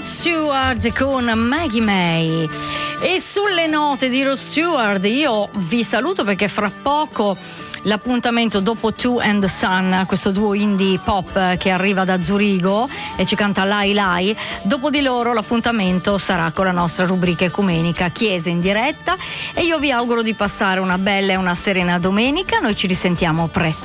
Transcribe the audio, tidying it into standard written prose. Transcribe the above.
Rod Stewart con Maggie May. E sulle note di Rod Stewart io vi saluto, perché fra poco l'appuntamento dopo Two and the Sun, questo duo indie pop che arriva da Zurigo e ci canta Lai Lai. Dopo di loro l'appuntamento sarà con la nostra rubrica ecumenica Chiesa in diretta, e io vi auguro di passare una bella e una serena domenica. Noi ci risentiamo presto.